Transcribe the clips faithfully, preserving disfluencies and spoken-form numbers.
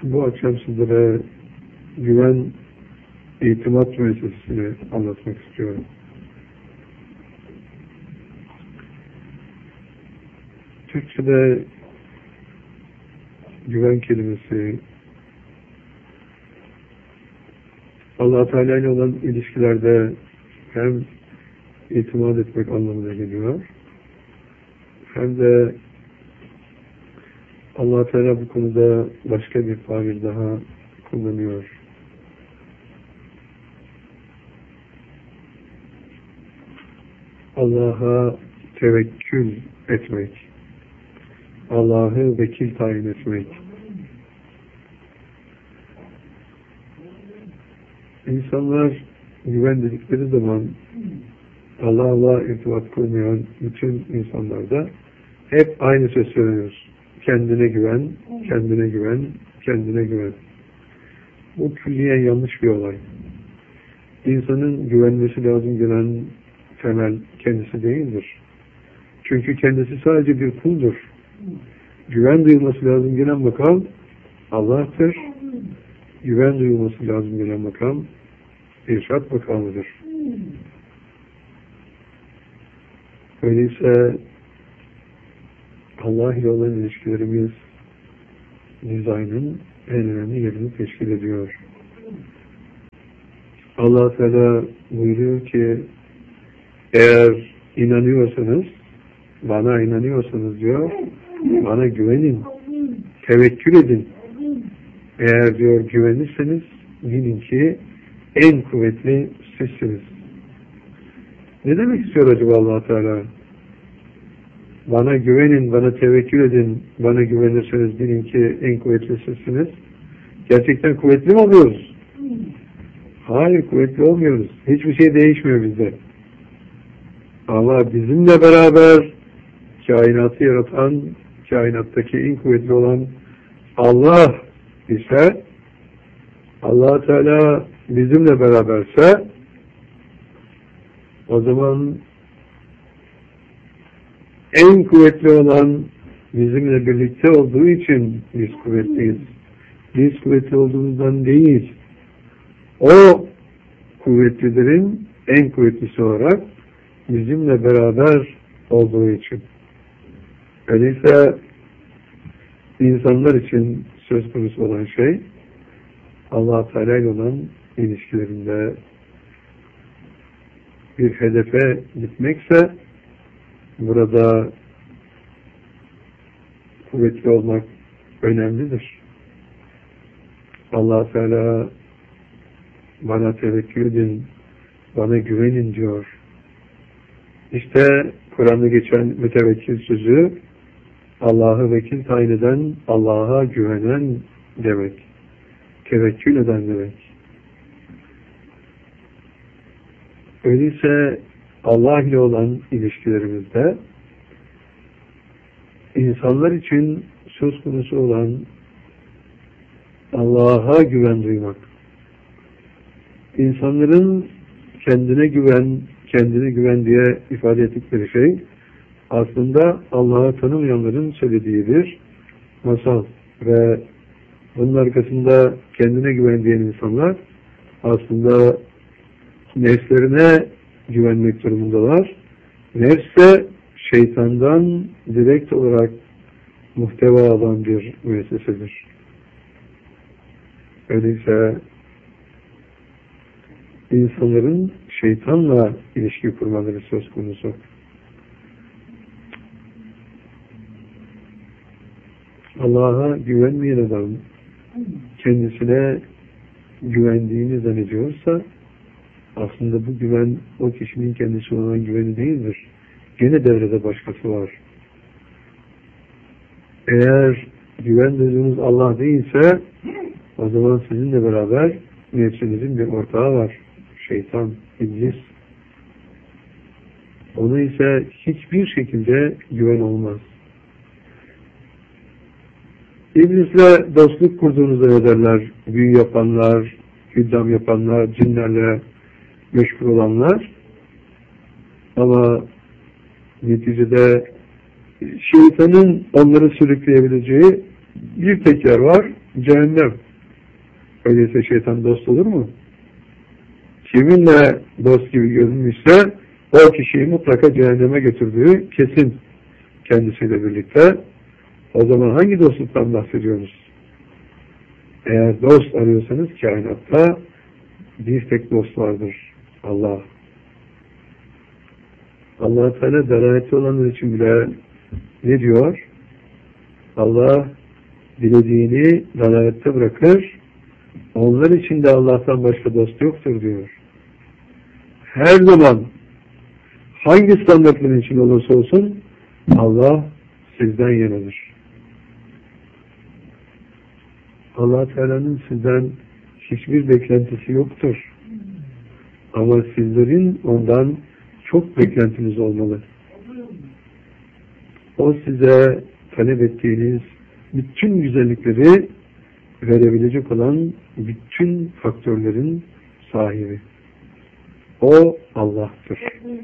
Bu akşam sizlere güven itimat meselesini anlatmak istiyorum. Türkçe'de güven kelimesi Allah Teala ile olan ilişkilerde hem itimat etmek anlamına geliyor, hem de Allah Teala bu konuda başka bir tabir daha kullanıyor. Allah'a tevekkül etmek, Allah'ı vekil tayin etmek. İnsanlar güven dedikleri zaman Allah'la irtibat kurmayan bütün insanlarda hep aynı söz söylüyoruz. Kendine güven, kendine güven, kendine güven. Bu külliyen yanlış bir olay. İnsanın güvenmesi lazım gelen temel kendisi değildir. Çünkü kendisi sadece bir kuldur. Güven duyulması lazım gelen makam Allah'tır. Güven duyulması lazım gelen makam irşad makamıdır. Öyleyse Allah ile olan ilişkilerimiz dizaynın en önemli yerini teşkil ediyor. Allah Teala buyuruyor ki eğer inanıyorsanız, bana inanıyorsanız diyor, bana güvenin, tevekkül edin. Eğer diyor güvenirseniz bilin ki en kuvvetli sizsiniz. Ne demek istiyor acaba Allah Teala? Bana güvenin, bana tevekkül edin, bana güvenirseniz bilin ki en kuvvetli sizsiniz. Gerçekten kuvvetli mi oluyoruz? Hayır, kuvvetli olmuyoruz. Hiçbir şey değişmiyor bizde. Ama bizimle beraber kainatı yaratan, kainattaki en kuvvetli olan Allah ise, Allah Teala bizimle beraberse, o zaman en kuvvetli olan bizimle birlikte olduğu için biz kuvvetliyiz. Biz kuvvetli olduğumuzdan değil, o kuvvetlilerin en kuvvetlisi olarak bizimle beraber olduğu için. Öyleyse insanlar için söz konusu olan şey Allah Teala ile olan ilişkilerinde bir hedefe gitmekse burada kuvvetli olmak önemlidir. Allah Teala bana tevekkül edin, bana güvenin diyor. İşte Kur'an'da geçen mütevekkil sözü Allah'ı vekil tayin eden, Allah'a güvenen demek. Tevekkül eden demek. Öyleyse Allah ile olan ilişkilerimizde insanlar için söz konusu olan Allah'a güven duymak. İnsanların kendine güven, kendine güven diye ifade ettikleri şey aslında Allah'ı tanımayanların söylediği bir masal ve bunun arkasında kendine güven diyen insanlar aslında nefslerine güvenmek durumundalar. Nefse şeytandan direkt olarak muhteva alan bir müessesedir. Öyleyse insanların şeytanla ilişki kurmaları söz konusu. Allah'a güvenmeyen adam kendisine güvendiğini zannediyorsa aslında bu güven o kişinin kendisi olan güveni değildir. Gene devrede başkası var. Eğer güven duyduğunuz Allah değilse o zaman sizinle beraber nefsinizin bir ortağı var. Şeytan, iblis. Ona ise hiçbir şekilde güven olmaz. İblisle dostluk kurduğunuzda ne derler? Büyü yapanlar, güddam yapanlar, cinlerle meşgul olanlar. Ama neticede şeytanın onları sürükleyebileceği bir tek yer var. cehennem. Öyleyse şeytan dost olur mu? Kiminle dost gibi görünmüşse o kişiyi mutlaka cehenneme götürdüğü kesin kendisiyle birlikte. O zaman hangi dostluktan bahsediyoruz? Eğer dost arıyorsanız kainatta bir tek dost vardır. Allah. Allah-u Teala dalaleti olanlar için bile ne diyor? Allah dilediğini dalalette bırakır. Onlar için de Allah'tan başka dost yoktur diyor. Her zaman hangi standartların için olursa olsun Allah sizden yanadır. Allah Teala'nın sizden hiçbir beklentisi yoktur. Ama sizlerin ondan çok beklentiniz olmalı. O size talep ettiğiniz bütün güzellikleri verebilecek olan bütün faktörlerin sahibi. O Allah'tır.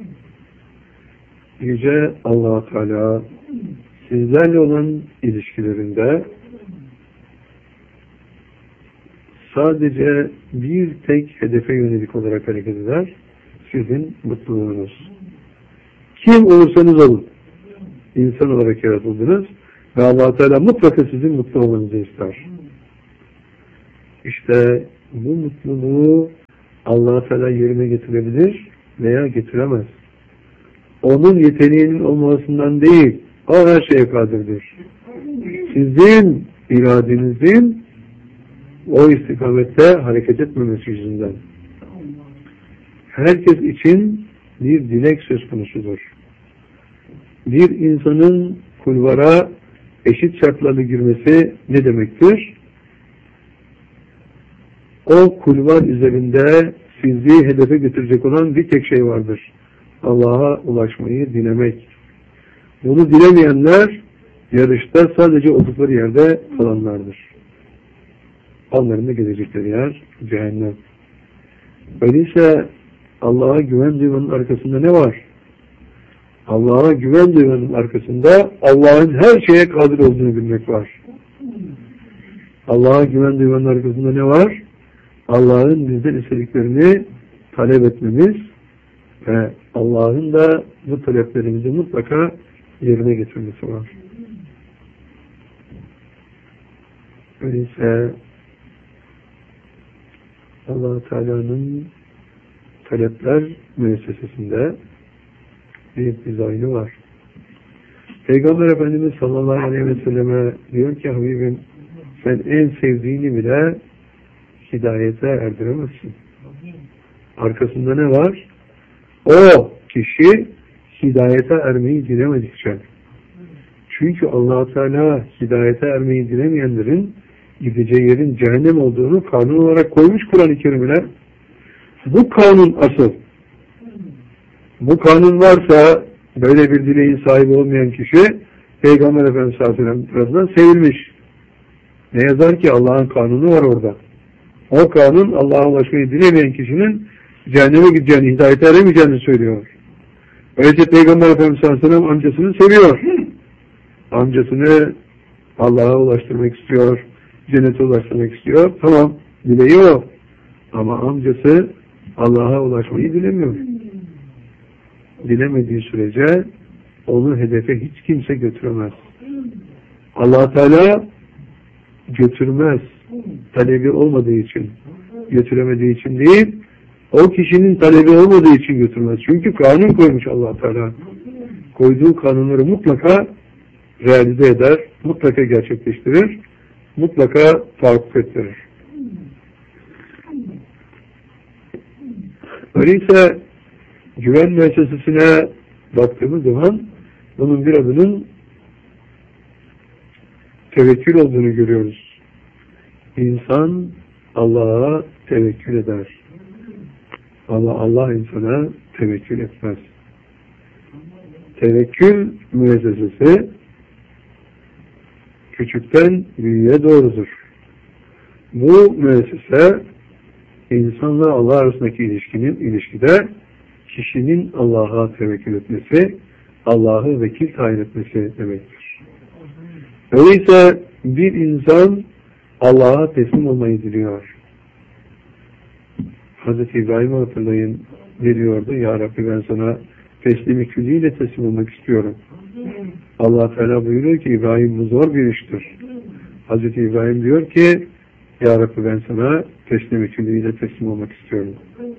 Yüce Allah-u Teala sizlerle olan ilişkilerinde sadece bir tek hedefe yönelik olarak hareket eder. Sizin mutluluğunuz. Kim olursanız olun. İnsan olarak yaratıldınız ve Allah-u Teala mutlaka sizin mutlu olmanızı ister. İşte bu mutluluğu Allah-u Teala yerine getirebilir veya getiremez. Onun yeteneğinin olmasından değil, o her şeye kadirdir. Sizin iradenizin o istikamette hareket etmemesi yüzünden. Herkes için bir dilek söz konusudur. Bir insanın kulvara eşit şartlarla girmesi ne demektir? O kulvar üzerinde sizi hedefe götürecek olan bir tek şey vardır. Allah'a ulaşmayı dilemek. Bunu dilemeyenler yarışta sadece oldukları yerde kalanlardır. Onların da gelecekleri yer cehennem. Öyleyse Allah'a güven duymanın arkasında ne var? Allah'a güven duymanın arkasında Allah'ın her şeye kadir olduğunu bilmek var. Allah'a güven duymanın arkasında ne var? Allah'ın bizden istediklerini talep etmemiz ve Allah'ın da bu taleplerimizi mutlaka yerine getirmesi var. Öyleyse Allah-u Teala'nın talepler müessesesinde bir dizaynı var. Peygamber Efendimiz sallallahu aleyhi ve selleme diyor ki Habibim sen en sevdiğini bile hidayete erdiremezsin. Arkasında ne var? O kişi hidayete ermeyi dilemedikçe. Çünkü Allah-u Teala hidayete ermeyi dilemeyenlerin gideceği yerin cehennem olduğunu kanun olarak koymuş Kur'an-ı Kerim'e. Bu kanun asıl. Bu kanun varsa böyle bir dileğin sahibi olmayan kişi Peygamber Efendimiz sallallahu aleyhi ve sellem tarafından sevilmiş. Ne yazar ki Allah'ın kanunu var orada. O kanun Allah'a ulaşmayı dilemeyen kişinin cehenneme gideceğini, hidayete eremeyeceğini söylüyor. Öyleyse Peygamber Efendimiz sallallahu aleyhi ve sellem amcasını seviyor. Amcasını Allah'a ulaştırmak istiyor, cennete ulaştırmak istiyor. Tamam, dileği o. Ama amcası Allah'a ulaşmayı dilemiyor. Dilemediği sürece onu hedefe hiç kimse götüremez. Allah Teala götürmez. Talebi olmadığı için, götüremediği için değil, o kişinin talebi olmadığı için götürmez. Çünkü kanun koymuş Allah Teala. Koyduğu kanunları mutlaka realize eder, mutlaka gerçekleştirir, mutlaka tahakkuk ettirir. Öyleyse güven müessesesine baktığımız zaman bunun bir adının tevekkül olduğunu görüyoruz. İnsan Allah'a tevekkül eder. Allah Allah insana tevekkül etmez. Tevekkül müessesesi küçükten büyüğe doğrudur. Bu müessese insanla Allah arasındaki ilişkinin ilişkide kişinin Allah'a tevekkül etmesi, Allah'ı vekil tayin etmesi demektir. Öyleyse bir insan Allah'a teslim olmayı diliyor. Hazreti İbrahim'i hatırlayın, ne diyordu? Ya Rabbi, ben sana teslimi külliyle teslim olmak istiyorum. Allah Teala buyuruyor ki İbrahim, bu zor bir iştir. Hazreti İbrahim diyor ki Ya Rabbi, ben sana teslimi külliyle teslim olmak istiyorum.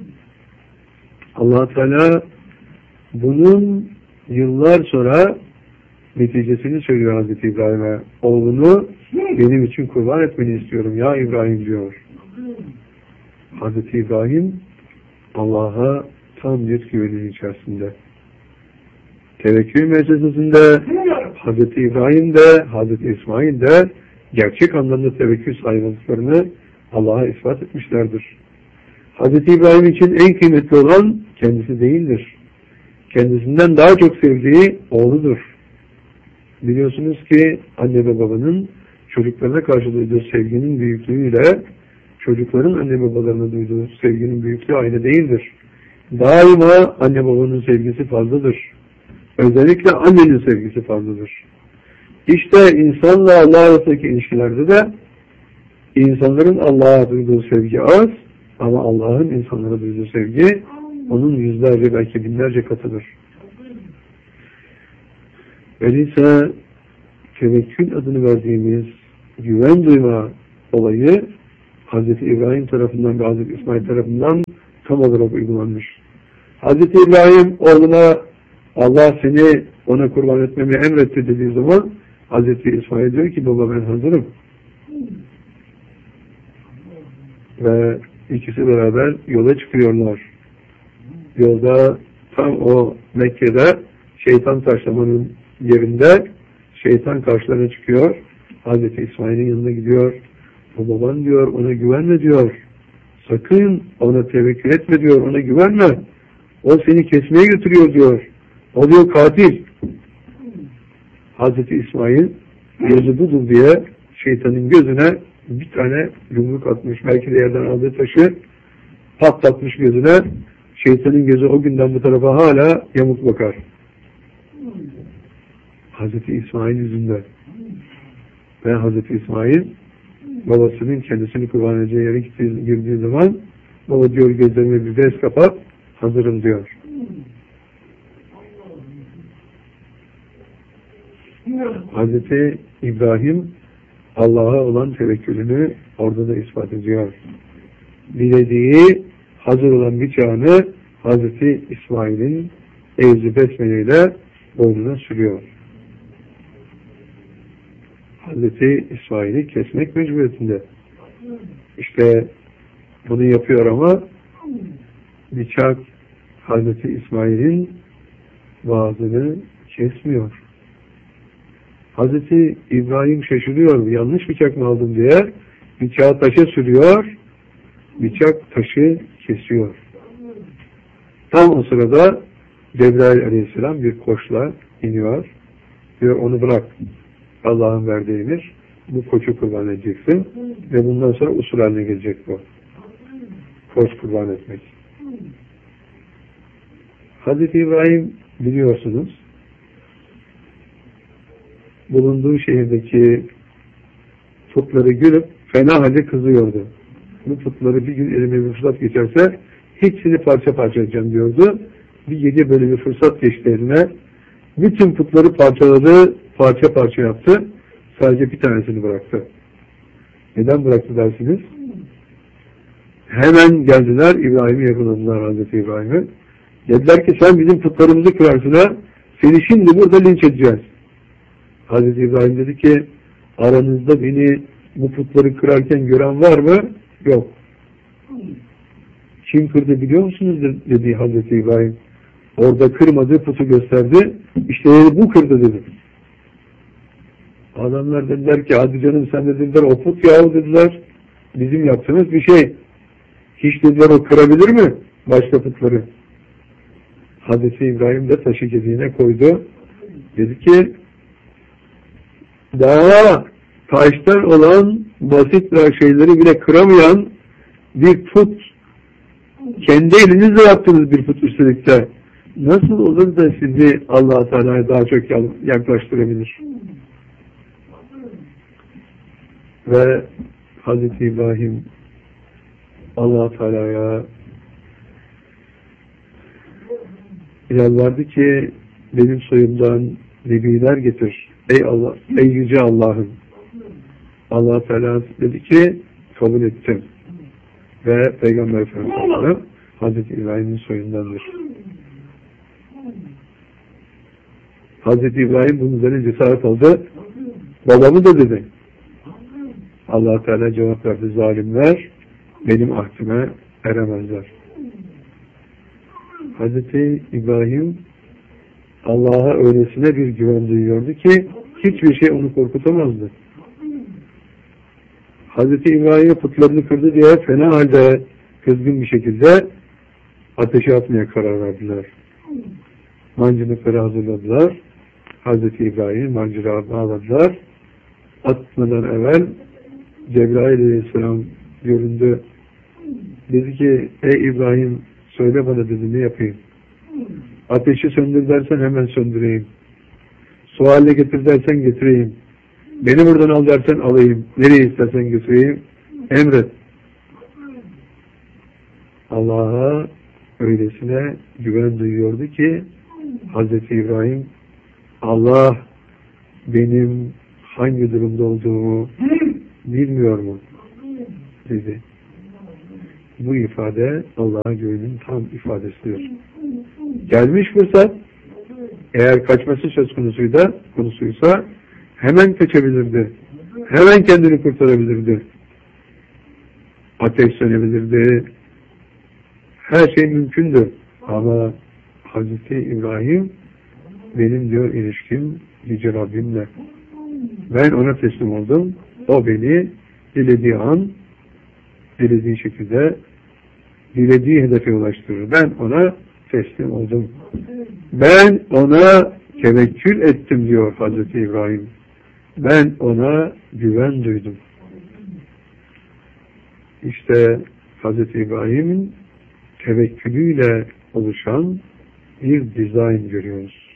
Allah Teala bunun yıllar sonra neticesini söylüyor Hazreti İbrahim'e. Oğlunu benim için kurban etmeni istiyorum ya İbrahim diyor. Hazreti İbrahim Allah'a tam bir güvenin içerisinde. Tevekkül meclisinde Hazreti İbrahim de Hazreti İsmail de gerçek anlamda tevekkül sahibi olduklarını Allah'a ispat etmişlerdir. Hazreti İbrahim için en kıymetli olan kendisi değildir. Kendisinden daha çok sevdiği oğludur. Biliyorsunuz ki anne ve babanın çocuklarına karşı duyduğu sevginin büyüklüğüyle çocukların anne babalarına duyduğu sevginin büyüklüğü aynı değildir. Daima anne babanın sevgisi fazladır. Özellikle annenin sevgisi fazladır. İşte insanla Allah arasındaki ilişkilerde de insanların Allah'a duyduğu sevgi az ama Allah'ın insanlara duyduğu sevgi onun yüzlerce belki binlerce katıdır. Öyleyse tevekkül adını verdiğimiz güven duyma olayı Hazreti İbrahim tarafından ve Hazreti İsmail tarafından tam olarak uygulanmış. Hazreti İbrahim oğluna Allah seni ona kurban etmemi emretti dediği zaman Hazreti İsmail diyor ki baba ben hazırım. Ve ikisi beraber yola çıkıyorlar. Yolda tam o Mekke'de şeytan taşlamanın yerinde şeytan karşılarına çıkıyor. Hazreti İsmail'in yanına gidiyor. O baban diyor ona güvenme diyor. Sakın ona tevekkül etme diyor. Ona güvenme. O seni kesmeye götürüyor diyor. O diyor katil. Hazreti İsmail gözü budur diye şeytanın gözüne bir tane yumruk atmış. Belki de yerden aldığı taşı patlatmış gözüne. Şeytanın gözü o günden bu tarafa hala yamuk bakar. Hazreti İsmail yüzünden. Ve Hazreti İsmail babasının kendisini kurban edeceği yere gittiği, girdiği zaman baba diyor gözlerime bir bez kapat hazırım diyor. Hazreti İbrahim Allah'a olan tevekkülünü orada da ispat ediyor. Dilediği hazır olan bıçağını Hazreti İsmail'in evzi besmeleyle boynuna sürüyor. Hazreti İsmail'i kesmek mecburiyetinde. İşte bunu yapıyor ama bıçak Hazreti İsmail'in boğazını kesmiyor. Hazreti İbrahim şaşırıyor. Yanlış bıçak mı aldım diye bıçağı taşa sürüyor. Bıçak taşı kesiyor. Tam o sırada Cebrail Aleyhisselam bir koçla iniyor. Diyor onu bırak. Allah'ın verdiği emir. Bu koçu kurban edeceksin. Ve bundan sonra usul haline gelecek bu. Koç kurban etmek. Hazreti İbrahim biliyorsunuz bulunduğu şehirdeki putları görüp fena halde kızıyordu. Bu putları bir gün elime bir fırsat geçerse hepsini parça parça edeceğim diyordu. Bir gece böyle bir fırsat geçti eline. Bütün putları parçaladı, parça parça yaptı. Sadece bir tanesini bıraktı. Neden bıraktı dersiniz? Hemen geldiler, İbrahim'i yakaladılar Hazreti İbrahim'i. Dediler ki sen bizim putlarımızı kırarsın ha, seni şimdi burada linç edeceğiz. Hazreti İbrahim dedi ki aranızda beni bu putları kırarken gören var mı? Yok. Kim kırdı biliyor musunuz dedi Hazreti İbrahim. Orada kırmadığı putu gösterdi. İşte bu kırdı dedi. Adamlar dediler ki hadi canım sen de dediler o put yahu dediler. Bizim yaptığımız bir şey. Hiç dediler o kırabilir mi? Başka putları. Hazreti İbrahim de taşı gediğine koydu. Dedi ki daha taştan olan basit şeyleri bile kıramayan bir put, kendi elinizle yaptığınız bir put üstelik de nasıl olur da sizi Allah-u Teala'ya daha çok yaklaştırabilir? Ve Hazreti İbrahim Allah Teala'ya yalvardı ki benim soyumdan nebiler getir. Ey Allah, ey yüce Allah'ım. Allah Teala dedi ki kabul ettim. Ve Peygamber Efendimiz Hazreti İbrahim'in soyundandır. Hazreti İbrahim bunun üzerine cesaret aldı. Babamı da dedi. Allah Teala cevap verdi. Zalimler benim ahdime eremezler. Hazreti İbrahim Allah'a öylesine bir güven duyuyordu ki hiçbir şey onu korkutamazdı. Hazreti İbrahim'e putlarını kırdı diye fena halde kızgın bir şekilde ateşe atmaya karar verdiler. Mancınıkları hazırladılar. Hazreti İbrahim'i mancınığa bağladılar. Atmadan evvel Cebrail Aleyhisselam göründü. Dedi ki ey İbrahim söyle bana dedi ne yapayım? Ateşi söndür dersen hemen söndüreyim. Su haline getir dersen getireyim. Beni buradan al dersen alayım. Nereye istersen götüreyim. Emret. Allah'a öylesine güven duyuyordu ki Hazreti İbrahim Allah benim hangi durumda olduğumu bilmiyor mu? Dedi. Bu ifade Allah'a güvenin tam ifadesidir. Gelmiş fırsat eğer kaçması söz konusuysa, konusuysa hemen kaçabilirdi. Hemen kendini kurtarabilirdi. Ateş sönebilirdi. Her şey mümkündü. Ama Hazreti İbrahim benim diyor ilişkim Yüce Rabbimle. Ben ona teslim oldum. O beni dilediği an dilediği şekilde dilediği hedefe ulaştırır. Ben ona teslim oldum. Ben ona tevekkül ettim diyor Hazreti İbrahim. Ben ona güven duydum. İşte Hazreti İbrahim'in tevekkülüyle oluşan bir dizayn görüyoruz.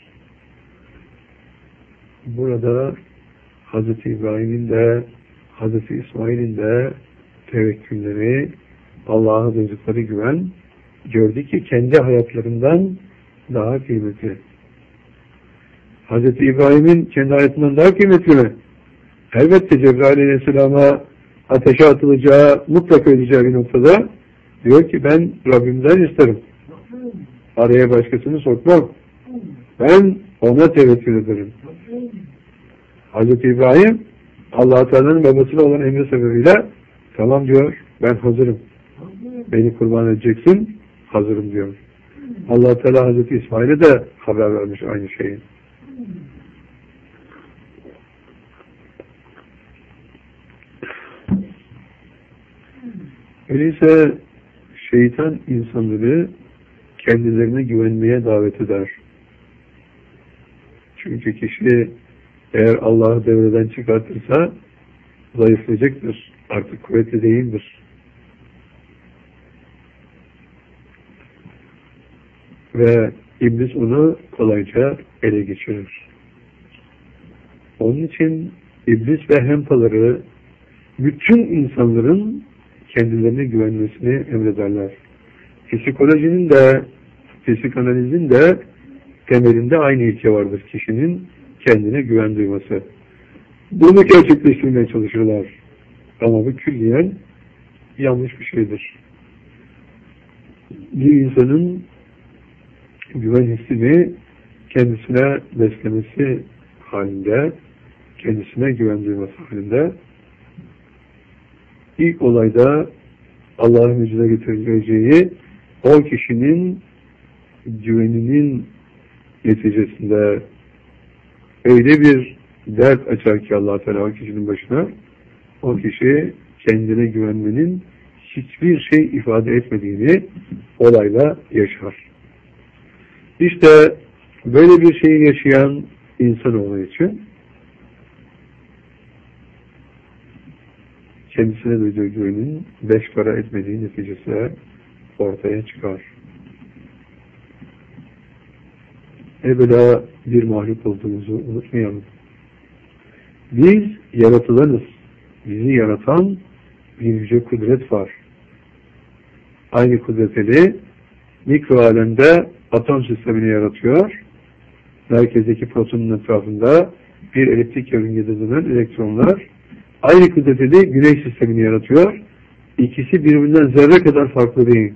Burada Hazreti İbrahim'in de Hazreti İsmail'in de tevekkülleri, Allah'a duydukları güven gördü ki kendi hayatlarından daha kıymetli. Hazreti İbrahim'in kendi hayatından daha kıymetli mi? Elbette Cebrail Aleyhisselam'a ateşe atılacağı, mutlaka öleceği bir noktada diyor ki ben Rabbimden isterim. Araya başkasını sokmam. Ben ona tevekkül ederim. Hazreti İbrahim Allah-u Teala'nın babasıyla olan emri sebebiyle tamam diyor, ben hazırım. Beni kurban edeceksin, hazırım diyor. Allah-u Teala Hazreti İsmail'e de haber vermiş aynı şeyi. Öyleyse şeytan insanları kendilerine güvenmeye davet eder. Çünkü kişi eğer Allah'ı devreden çıkartırsa zayıflayacaktır. Artık kuvvetli değildir. Ve iblis onu kolayca ele geçirir. Onun için iblis ve hempaları bütün insanların kendilerine güvenmesini emrederler. Psikolojinin de psikanalizin de temelinde aynı ilke vardır. Kişinin kendine güven duyması. Bunu gerçekleştirmeye çalışırlar. Ama bu külliyen yanlış bir şeydir. Bir insanın güven hissini kendisine beslemesi halinde, kendisine güven duyması halinde ilk olayda Allah'ın yüzüne getireceği o kişinin güveninin neticesinde öyle bir dert açar ki Allah Teala o kişinin başına, o kişi kendine güvenmenin hiçbir şey ifade etmediğini olayla yaşar. İşte böyle bir şeyi yaşayan insanoğlu için kendisine duyduğu güvenin beş para etmediği neticesi ortaya çıkar. Evvela bir mahluk olduğumuzu unutmayalım. Biz yaratılanız. Bizi yaratan bir yüce kudret var. Aynı kudreteli mikro alemde atom sistemini yaratıyor. Merkezdeki protonun etrafında bir elektrik yörüngede dönen elektronlar. Aynı kudreteli güneş sistemini yaratıyor. İkisi birbirinden zerre kadar farklı değil.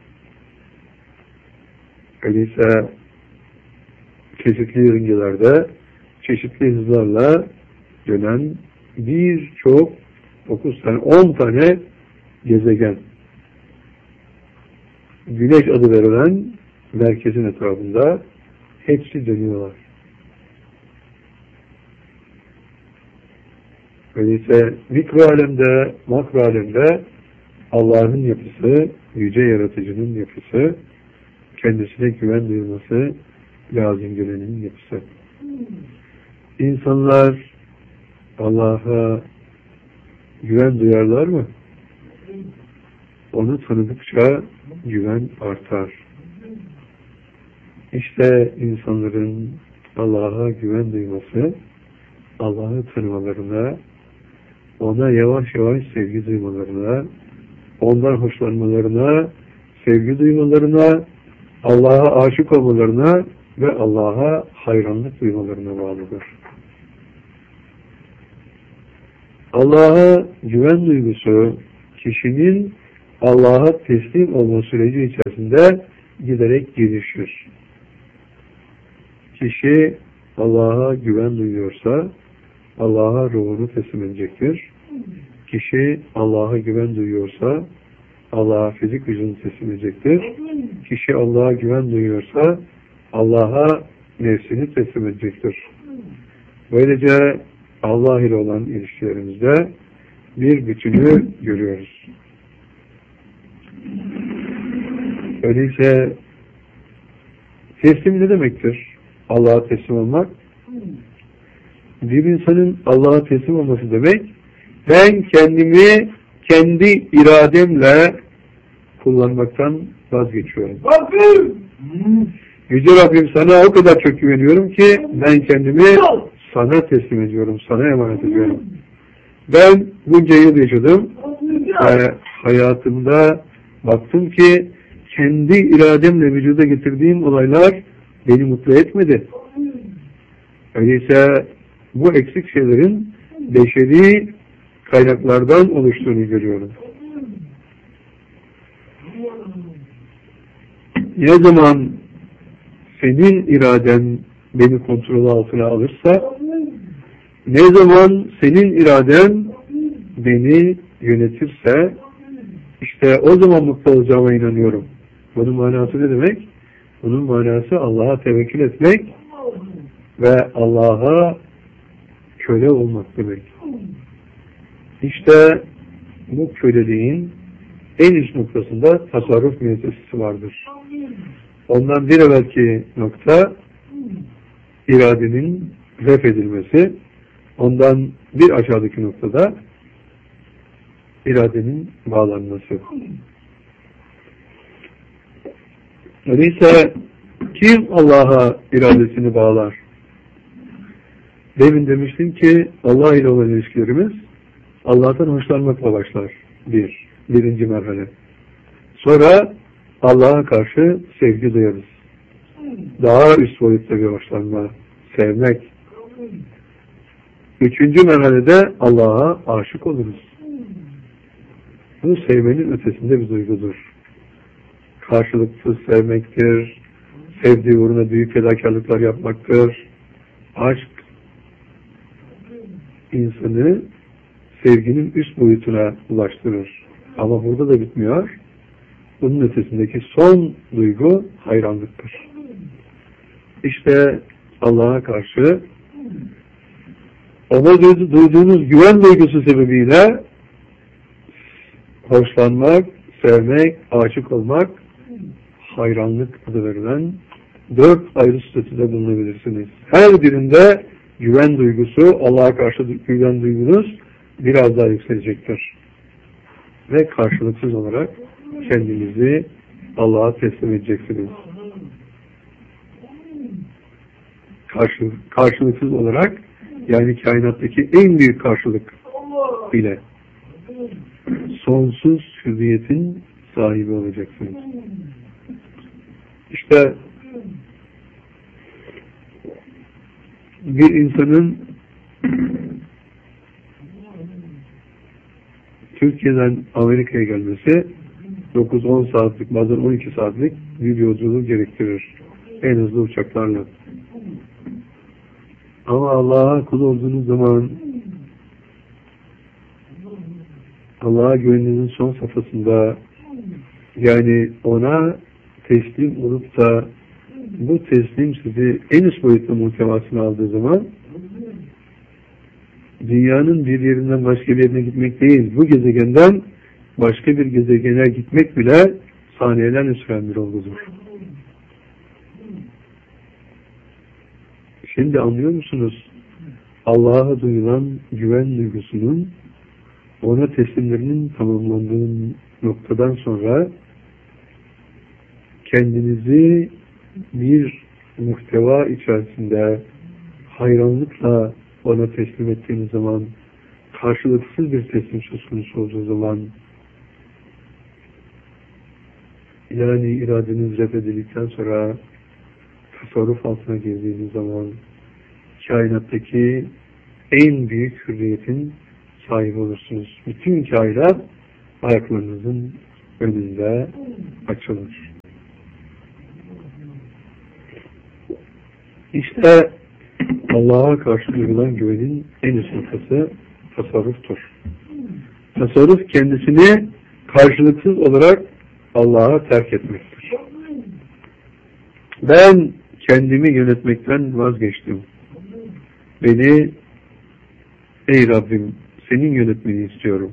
Öyleyse çeşitli yörüngelerde çeşitli hızlarla dönen birçok dokuz tane, on tane gezegen. Güneş adı verilen merkezin etrafında hepsi dönüyorlar. Öyleyse mikro alemde, makro alemde Allah'ın yapısı, yüce yaratıcının yapısı, kendisine güven duyması lazım gelenin yapısı. İnsanlar Allah'a güven duyarlar mı? Onu tanıdıkça güven artar. İşte insanların Allah'a güven duyması, Allah'ı tanımalarına, ona yavaş yavaş sevgi duymalarına, ondan hoşlanmalarına, sevgi duymalarına, Allah'a aşık olmalarına ve Allah'a hayranlık duymalarına bağlıdır. Allah'a güven duygusu kişinin Allah'a teslim olma süreci içerisinde giderek gelişir. Kişi Allah'a güven duyuyorsa Allah'a ruhunu teslim edecektir. Kişi Allah'a güven duyuyorsa Allah'a fizik gücünü teslim edecektir. Kişi Allah'a güven duyuyorsa Allah'a nefsini teslim edecektir. Böylece Allah ile olan ilişkilerimizde bir bütünü görüyoruz. Öyleyse teslim ne demektir? Allah'a teslim olmak. Bir insanın Allah'a teslim olması demek, ben kendimi kendi irademle kullanmaktan vazgeçiyorum. Yüce Rabbim, sana o kadar çok güveniyorum ki ben kendimi sana teslim ediyorum, sana emanet ediyorum. Ben bunca yıl yaşadım ve hayatımda baktım ki kendi irademle vücuda getirdiğim olaylar beni mutlu etmedi. Öyleyse bu eksik şeylerin beşeri kaynaklardan oluştuğunu görüyorum. Ne zaman senin iraden beni kontrol altına alırsa, ne zaman senin iraden beni yönetirse, işte o zaman mutlu olacağıma inanıyorum. Bunun manası ne demek? Bunun manası Allah'a tevekkül etmek ve Allah'a köle olmak demek. İşte bu köleliğin en üst noktasında tasarruf müessesesi vardır. Ondan bir evvelki nokta iradenin ref edilmesi, ondan bir aşağıdaki noktada iradenin bağlanması. Öyleyse kim Allah'a iradesini bağlar? Demin demiştim ki Allah ile olan ilişkilerimiz Allah'tan hoşlanmakla başlar. Bir, birinci merhale. Sonra Allah'a karşı sevgi duyarız. Daha üst boyutta bir hoşlanma, sevmek. Üçüncü merhalede Allah'a aşık oluruz. Bu sevmenin ötesinde bir duygudur. Karşılıksız sevmektir, sevdiği uğruna büyük fedakarlıklar yapmaktır. Aşk, insanı sevginin üst boyutuna ulaştırır. Ama burada da bitmiyor. Bunun ötesindeki son duygu hayranlıktır. İşte Allah'a karşı ona duyduğunuz güven duygusu sebebiyle hoşlanmak, sevmek, aşık olmak, hayranlık adı verilen dört ayrı statüde bulunabilirsiniz. Her birinde güven duygusu, Allah'a karşı güven duygunuz biraz daha yükselecektir. Ve karşılıksız olarak kendinizi Allah'a teslim edeceksiniz. Karşı, karşılıksız olarak, yani kainattaki en büyük karşılık ile. sonsuz hürriyetin sahibi olacaksınız. İşte bir insanın Türkiye'den Amerika'ya gelmesi dokuz on saatlik, bazen on iki saatlik bir yolculuğu gerektirir. En hızlı uçaklarla. Ama Allah'a kul olduğunuz zaman, Allah'a güveninizin son safhasında, yani ona teslim olup da bu teslim sizi en üst boyutlu muhtevasını aldığı zaman dünyanın bir yerinden başka bir yerine gitmek değil, bu gezegenden başka bir gezegene gitmek bile saniyelerle süren bir olgudur. Şimdi anlıyor musunuz? Allah'a duyulan güven duygusunun ona teslimlerinin tamamlandığı noktadan sonra kendinizi bir muhteva içerisinde hayranlıkla ona teslim ettiğiniz zaman, karşılıksız bir teslim söz konusu olduğu zaman, yani iradeniz reddedildikten sonra tasarruf altına girdiğiniz zaman kainattaki en büyük hürriyetin sahibi olursunuz. Bütün kainat ayaklarınızın önünde açılır. İşte Allah'a karşı duyulan güvenin en üst noktası tasarruftur. Tasarruf kendisini karşılıksız olarak Allah'a terk etmektir. Ben kendimi yönetmekten vazgeçtim. Beni, ey Rabbim, senin yönetmeni istiyorum.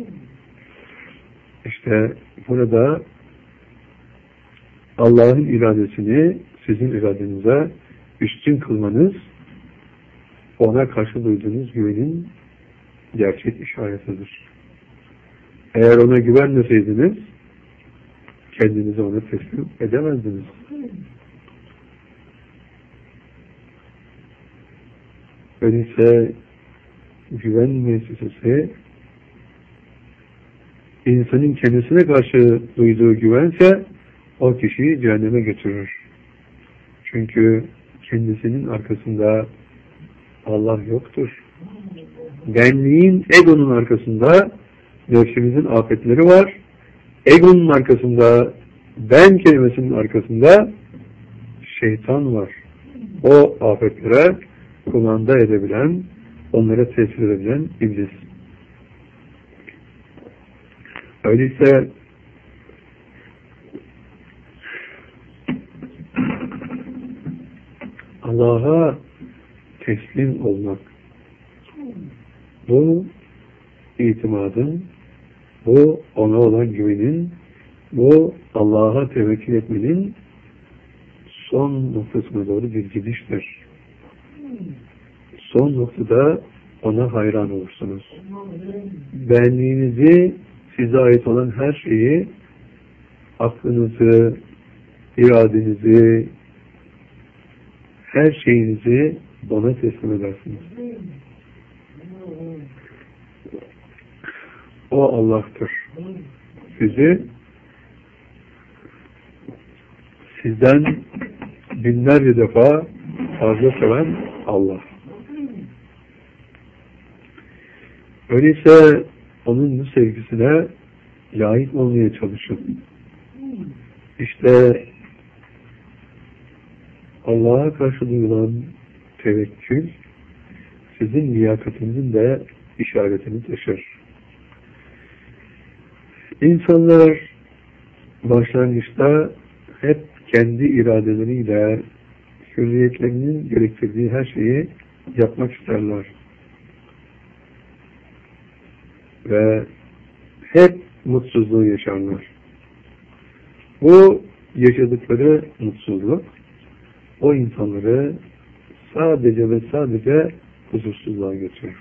İşte burada Allah'ın iradesini sizin iradenize üstün kılmanız, ona karşı duyduğunuz güvenin gerçek işaretidir. Eğer ona güvenmeseydiniz, kendinizi ona teslim edemezdiniz. Öyleyse güven müessesesi insanın kendisine karşı duyduğu güvense o kişiyi cehenneme götürür. Çünkü kendisinin arkasında Allah yoktur. Benliğin, egonun arkasında nefsimizin afetleri var. Egonun arkasında, ben kelimesinin arkasında şeytan var. O afetlere kumanda edebilen, onlara tesir edebilen iblis. Öyleyse Allah'a teslim olmak, bu itimadın, bu ona olan güvenin, bu Allah'a tevekkül etmenin son noktasına doğru bir gidiştir. Son noktada ona hayran olursunuz. Benliğinizi, size ait olan her şeyi, aklınızı, iradenizi, her şeyinizi ona teslim edersiniz. O Allah'tır. Sizi sizden binlerce defa fazla seven Allah. Öyleyse onun bu sevgisine layık olmaya çalışın. İşte Allah'a karşı duyulan tevekkül sizin liyakatinizin de işaretini taşır. İnsanlar başlangıçta hep kendi iradeleriyle hürriyetlerinin gerektirdiği her şeyi yapmak isterler. Ve hep mutsuzluğu yaşarlar. Bu yaşadıkları mutsuzluk o insanları sadece ve sadece huzursuzluğa götürür.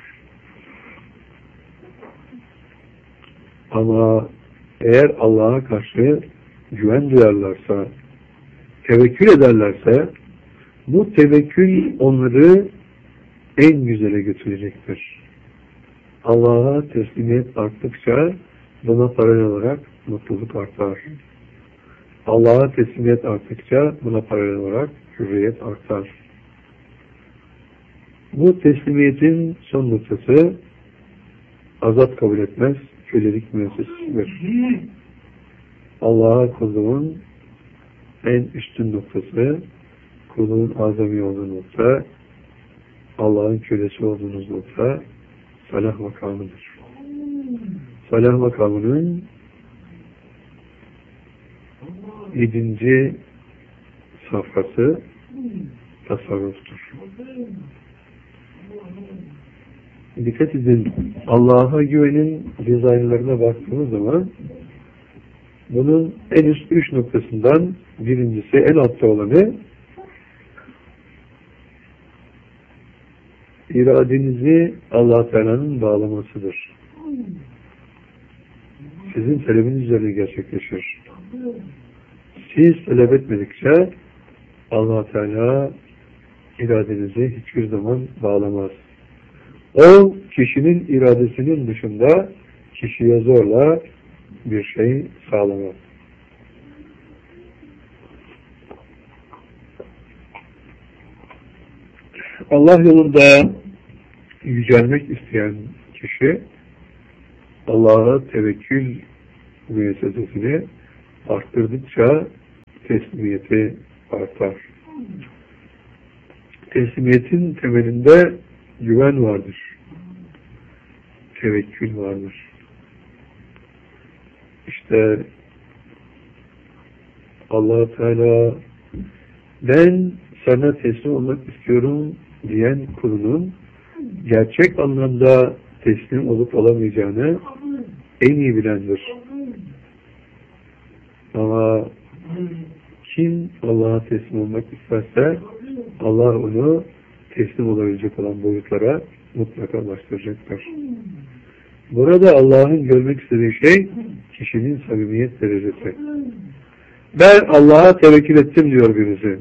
Ama eğer Allah'a karşı güven duyarlarsa, tevekkül ederlerse, bu tevekkül onları en güzele götürecektir. Allah'a teslimiyet arttıkça buna paralel olarak mutluluk artar. Allah'a teslimiyet arttıkça buna paralel olarak hürriyet artar. Bu teslimiyetin son noktası azat kabul etmez, kölelik müessesesidir. Allah'a kulluğun en üstün noktası, kulluğun azami olduğu nokta, Allah'ın kölesi olduğunuz nokta salah makamıdır. Salah makamının yedinci safhası tasarruftur. Dikkat edin, Allah'a güvenin dizaynlarına baktığımız zaman bunun en üst üç noktasından birincisi, en altta olanı iradenizi Allah Teala'nın bağlamasıdır. Sizin talebiniz üzerine gerçekleşir. Siz talep etmedikçe Allah Teala iradenizi hiçbir zaman bağlamaz. O kişinin iradesinin dışında kişiye zorla bir şey sağlamaz. Allah yolunda yücelmek isteyen kişi Allah'a tevekkül müessesesini arttırdıkça teslimiyeti artar. Teslimiyetin temelinde güven vardır. Tevekkül vardır. İşte Allah-u Teala ben sana teslim olmak istiyorum diyen kulunun gerçek anlamda teslim olup olamayacağını en iyi bilendir. Ama kim Allah'a teslim olmak isterse Allah onu teslim olabilecek olan boyutlara mutlaka ulaştıracaktır. Burada Allah'ın görmek istediği şey kişinin samimiyet derecesi. Ben Allah'a tevekkül ettim diyor birisi.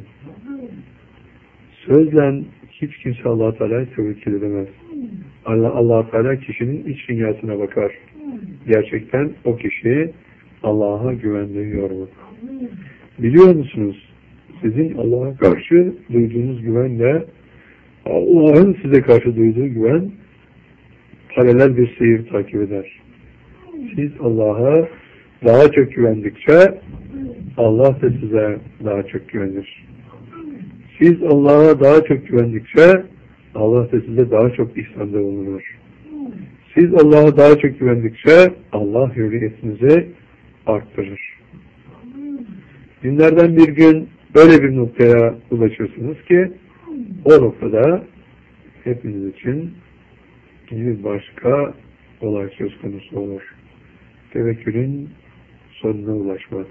Sözle hiç kimse Allah-u Teala'ya tevekkül edemez. Allah, Allah-u Teala kişinin iç dünyasına bakar. Gerçekten o kişi Allah'a güvenmiyor mu? Biliyor musunuz? Sizin Allah'a karşı duyduğunuz güvenle Allah'ın size karşı duyduğu güven paralel bir seyir takip eder. Siz Allah'a daha çok güvendikçe Allah da size daha çok güvenir. Siz Allah'a daha çok güvendikçe Allah da size daha çok ihsanda bulunur. Siz Allah'a daha çok güvendikçe Allah hürriyetinizi arttırır. Günlerden bir gün öyle bir noktaya ulaşırsınız ki o noktada hepiniz için bir başka olay söz konusu olur. Tevekkülün sonuna ulaşmak.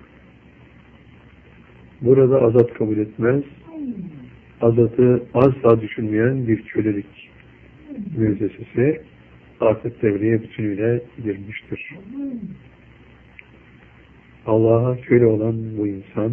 Burada azat kabul etmez, azatı asla düşünmeyen bir kölelik müessesesi artık devreye bütünüyle girmiştir. Allah'a köle olan bu insan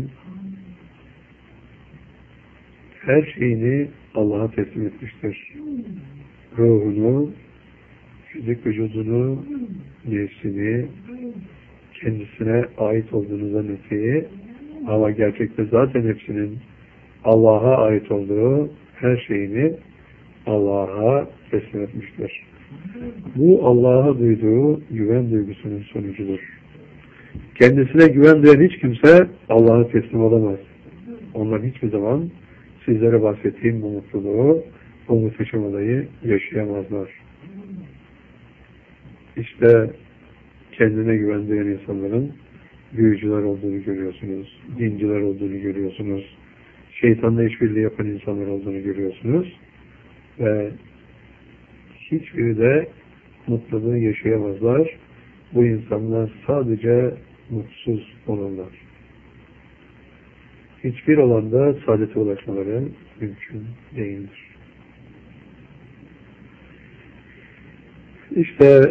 her şeyini Allah'a teslim etmiştir. Ruhunu, fizik vücudunu, nefsini, kendisine ait olduğunu zannettiği ama gerçekte zaten hepsinin Allah'a ait olduğu her şeyini Allah'a teslim etmiştir. Bu Allah'a duyduğu güven duygusunun sonucudur. Kendisine güven duyan hiç kimse Allah'a teslim olamaz. Onlar hiçbir zaman sizlere bahsettiğim bu mutluluğu, bu muhteşem olayı yaşayamazlar. İşte kendine güven duyan insanların büyücüler olduğunu görüyorsunuz, dinciler olduğunu görüyorsunuz, şeytanla işbirliği yapan insanlar olduğunu görüyorsunuz ve hiçbiri de mutluluğu yaşayamazlar. Bu insanlar sadece mutsuz olurlar. Hiçbir alanda saadete ulaşmaları mümkün değildir. İşte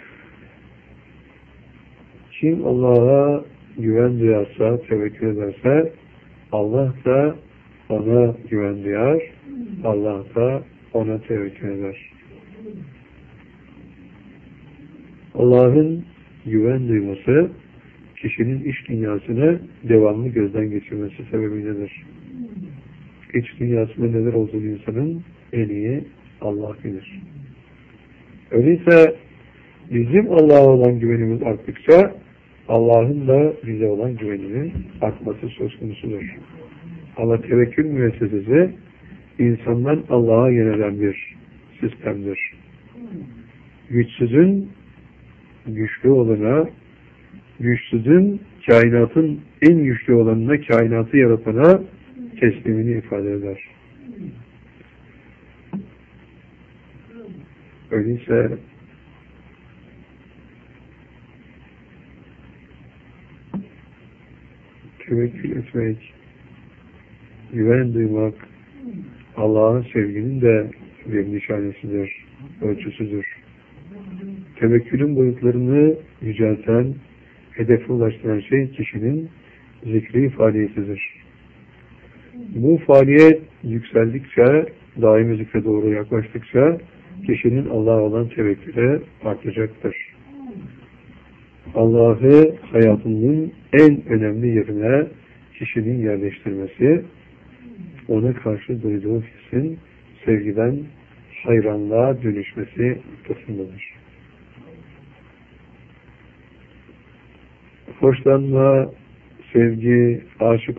kim Allah'a güven duyarsa, tevekkül ederse Allah da ona güven duyar, Allah da ona tevekkül eder. Allah'ın güven duyması kişinin iç dünyasını devamlı gözden geçirmesi sebebindedir. İç dünyasında neler olduğunu insanın en iyi Allah bilir. Öyleyse bizim Allah'a olan güvenimiz arttıkça Allah'ın da bize olan güveninin artması söz konusudur. Allah tevekkül müessesesi insandan Allah'a yönelen bir sistemdir. Güçsüzün güçlü olana, güçsüzün kainatın en güçlü olanına, kainatı yaratana teslimini ifade eder. Öyleyse tevekkül etmek, güven duymak Allah'ın sevginin de bir nişanesidir, ölçüsüdür. Tevekkülün boyutlarını yücelten, hedefe ulaştıran şey kişinin zikri faaliyetidir. Bu faaliyet yükseldikçe, daimi zikre doğru yaklaştıkça kişinin Allah'a olan tevekkülü artacaktır. Allah'ı hayatının en önemli yerine kişinin yerleştirmesi, ona karşı duyduğu hissin sevgiden hayranlığa dönüşmesi kısmındadır. Hoşlanma, sevgi, aşık